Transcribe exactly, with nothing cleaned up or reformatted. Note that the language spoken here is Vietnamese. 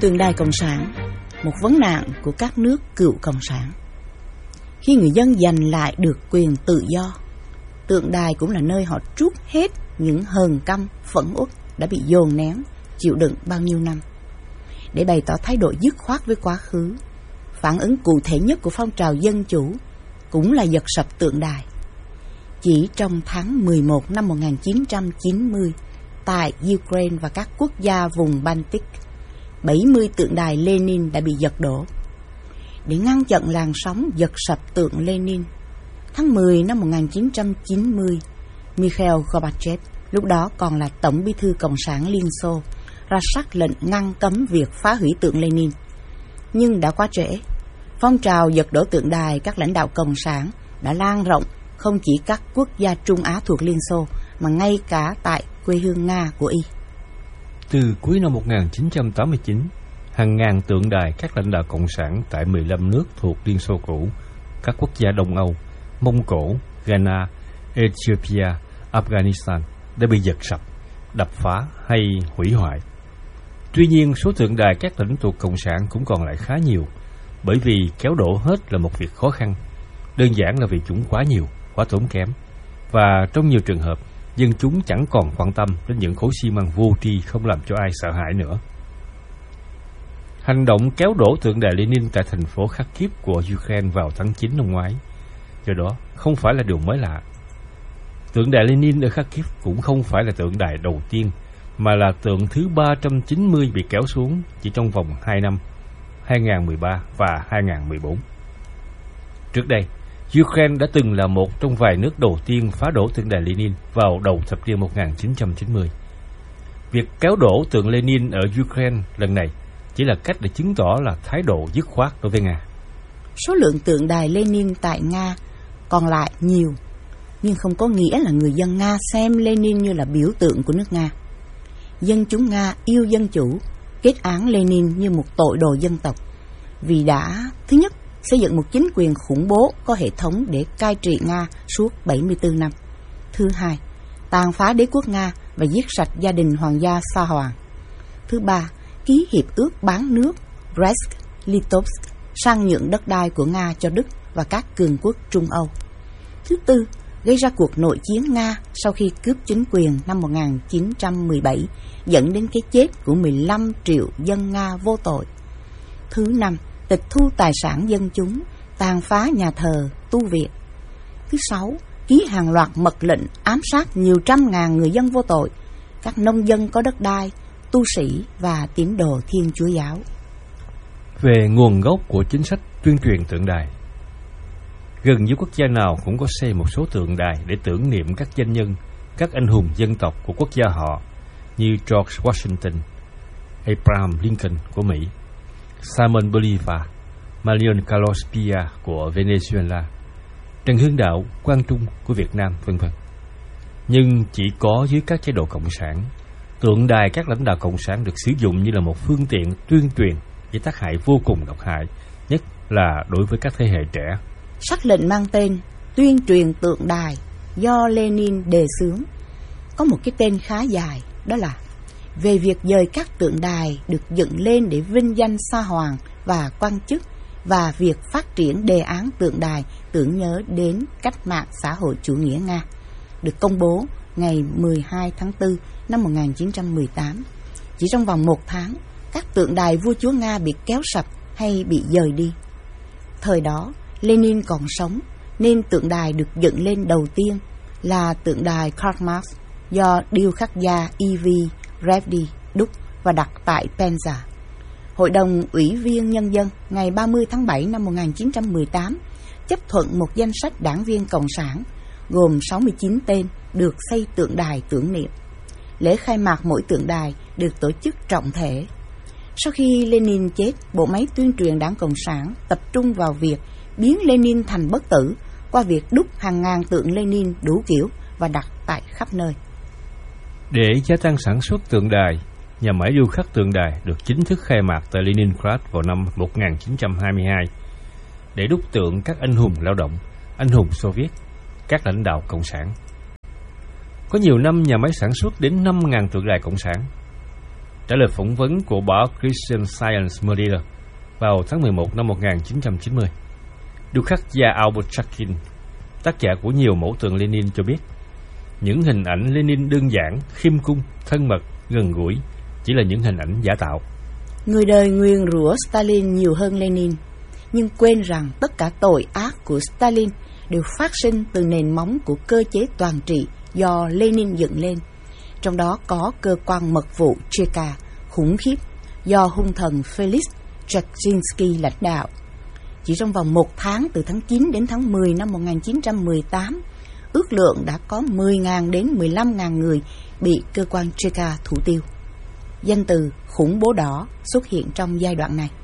Tượng đài Cộng sản, một vấn nạn của các nước cựu Cộng sản. Khi người dân giành lại được quyền tự do, tượng đài cũng là nơi họ trút hết những hờn căm, phẫn uất đã bị dồn nén, chịu đựng bao nhiêu năm. Để bày tỏ thái độ dứt khoát với quá khứ, phản ứng cụ thể nhất của phong trào dân chủ cũng là giật sập tượng đài. Chỉ trong tháng mười một năm một nghìn chín trăm chín mươi, tại Ukraine và các quốc gia vùng Baltic, bảy mươi tượng đài Lenin đã bị giật đổ. Để ngăn chặn làn sóng giật sập tượng Lenin, tháng mười năm một nghìn chín trăm chín mươi, Mikhail Gorbachev, lúc đó còn là Tổng bí thư Cộng sản Liên Xô, ra sắc lệnh ngăn cấm việc phá hủy tượng Lenin. Nhưng đã quá trễ. Phong trào giật đổ tượng đài các lãnh đạo Cộng sản đã lan rộng không chỉ các quốc gia Trung Á thuộc Liên Xô, mà ngay cả tại quê hương Nga của y. Từ cuối năm một nghìn chín trăm tám mươi chín, hàng ngàn tượng đài các lãnh đạo Cộng sản tại mười lăm nước thuộc Liên Xô cũ, các quốc gia Đông Âu, Mông Cổ, Ghana, Ethiopia, Afghanistan đã bị giật sập, đập phá hay hủy hoại. Tuy nhiên, số tượng đài các lãnh tụ Cộng sản cũng còn lại khá nhiều, bởi vì kéo đổ hết là một việc khó khăn, đơn giản là vì chúng quá nhiều, quá tốn kém, và trong nhiều trường hợp, dân chúng chẳng còn quan tâm đến những khối xi măng vô tri không làm cho ai sợ hãi nữa. Hành động kéo đổ tượng đài Lenin tại thành phố Kharkiv của Ukraine vào tháng chín năm ngoái, do đó không phải là điều mới lạ. Tượng đài Lenin ở Kharkiv cũng không phải là tượng đài đầu tiên, mà là tượng thứ ba trăm chín mươi bị kéo xuống chỉ trong vòng hai năm, hai nghìn mười ba và hai nghìn mười bốn. Trước đây, Ukraine đã từng là một trong vài nước đầu tiên phá đổ tượng đài Lenin vào đầu thập niên một nghìn chín trăm chín mươi. Việc kéo đổ tượng Lenin ở Ukraine lần này chỉ là cách để chứng tỏ là thái độ dứt khoát đối với Nga. Số lượng tượng đài Lenin tại Nga còn lại nhiều, nhưng không có nghĩa là người dân Nga xem Lenin như là biểu tượng của nước Nga. Dân chúng Nga yêu dân chủ, kết án Lenin như một tội đồ dân tộc, vì đã, thứ nhất, xây dựng một chính quyền khủng bố có hệ thống để cai trị Nga suốt bảy mươi tư năm. Thứ hai, tàn phá đế quốc Nga và giết sạch gia đình hoàng gia Sa Hoàng. Thứ ba, ký hiệp ước bán nước Brest-Litovsk, sang nhượng đất đai của Nga cho Đức và các cường quốc Trung Âu. Thứ tư, gây ra cuộc nội chiến Nga sau khi cướp chính quyền năm một nghìn chín trăm mười bảy, dẫn đến cái chết của mười lăm triệu dân Nga vô tội. Thứ năm, tịch thu tài sản dân chúng, tàn phá nhà thờ, tu viện. Thứ sáu, ký hàng loạt mật lệnh ám sát nhiều trăm ngàn người dân vô tội, các nông dân có đất đai, tu sĩ và tín đồ Thiên Chúa giáo. Về nguồn gốc của chính sách tuyên truyền tượng đài, gần như quốc gia nào cũng có xây một số tượng đài để tưởng niệm các danh nhân, các anh hùng dân tộc của quốc gia họ, như George Washington, Abraham Lincoln của Mỹ, Simon Bolivar, Marion Carlos Pia của Venezuela, Trần Hưng Đạo, Quang Trung của Việt Nam, vân vân. Nhưng chỉ có dưới các chế độ cộng sản, tượng đài các lãnh đạo cộng sản được sử dụng như là một phương tiện tuyên truyền với tác hại vô cùng độc hại, nhất là đối với các thế hệ trẻ. Sắc lệnh mang tên tuyên truyền tượng đài do Lenin đề xướng có một cái tên khá dài, đó là về việc dời các tượng đài được dựng lên để vinh danh Sa Hoàng và quan chức, và việc phát triển đề án tượng đài tưởng nhớ đến cách mạng xã hội chủ nghĩa Nga, được công bố ngày mười hai tháng tư năm một nghìn chín trăm mười tám. Chỉ trong vòng một tháng, các tượng đài vua chúa Nga bị kéo sập hay bị dời đi. Thời đó, Lenin còn sống, nên tượng đài được dựng lên đầu tiên là tượng đài Karl Marx do điêu khắc gia i vê Revdi đúc và đặt tại Penza. Hội đồng Ủy viên Nhân dân ngày ba mươi tháng bảy năm một nghìn chín trăm mười tám chấp thuận một danh sách đảng viên Cộng sản gồm sáu mươi chín tên được xây tượng đài tưởng niệm. Lễ khai mạc mỗi tượng đài được tổ chức trọng thể. Sau khi Lenin chết, bộ máy tuyên truyền đảng Cộng sản tập trung vào việc biến Lenin thành bất tử qua việc đúc hàng ngàn tượng Lenin đủ kiểu và đặt tại khắp nơi. Để gia tăng sản xuất tượng đài, nhà máy điêu khắc tượng đài được chính thức khai mạc tại Leningrad vào năm một nghìn chín trăm hai mươi hai để đúc tượng các anh hùng lao động, anh hùng Xô Viết, các lãnh đạo Cộng sản. Có nhiều năm nhà máy sản xuất đến năm nghìn tượng đài Cộng sản. trả lời phỏng vấn của báo Christian Science Media vào tháng mười một năm một nghìn chín trăm chín mươi. Điêu khắc gia Albert Chaikin, tác giả của nhiều mẫu tượng Lenin, cho biết những hình ảnh Lenin đơn giản, khiêm cung, thân mật, gần gũi chỉ là những hình ảnh giả tạo. Người đời nguyền rủa Stalin nhiều hơn Lenin, nhưng quên rằng tất cả tội ác của Stalin đều phát sinh từ nền móng của cơ chế toàn trị do Lenin dựng lên. Trong đó có cơ quan mật vụ Cheka khủng khiếp do hung thần Felix Dzerzhinsky lãnh đạo. Chỉ trong vòng một tháng, từ tháng chín đến tháng mười năm một nghìn chín trăm mười tám, ước lượng đã có mười nghìn đến mười lăm nghìn người bị cơ quan Cheka thủ tiêu. Danh từ khủng bố đỏ xuất hiện trong giai đoạn này.